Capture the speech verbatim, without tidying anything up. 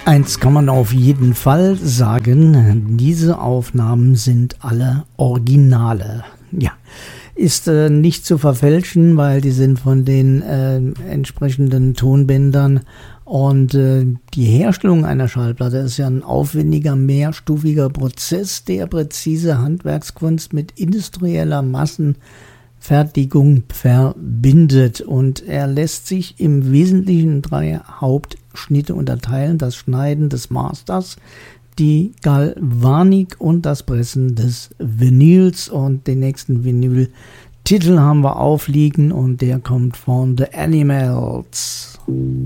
Eins kann man auf jeden Fall sagen, diese Aufnahmen sind alle Originale. Ja, ist äh, nicht zu verfälschen, weil die sind von den äh, entsprechenden Tonbändern. Und äh, die Herstellung einer Schallplatte ist ja ein aufwendiger, mehrstufiger Prozess, der präzise Handwerkskunst mit industrieller Massenfertigung verbindet. Und er lässt sich im Wesentlichen in drei Hauptschnitte unterteilen: das Schneiden des Masters, die Galvanik und das Pressen des Vinyls. Und den nächsten Vinyl-Titel haben wir aufliegen und der kommt von The Animals.